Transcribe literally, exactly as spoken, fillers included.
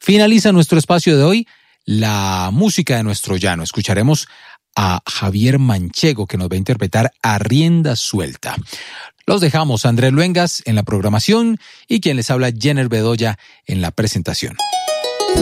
Finaliza nuestro espacio de hoy, la música de nuestro llano. Escucharemos a Javier Manchego, que nos va a interpretar A Rienda Suelta. Los dejamos, Andrés Luengas en la programación y quien les habla, Jenner Bedoya, en la presentación.